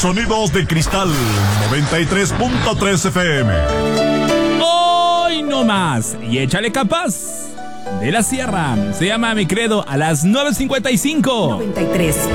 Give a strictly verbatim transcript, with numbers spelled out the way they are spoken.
Sonidos de Cristal noventa y tres punto tres F M. Hoy no más. Y échale capaz. De la Sierra. Se llama Mi Credo a las nueve cincuenta y cinco. noventa y tres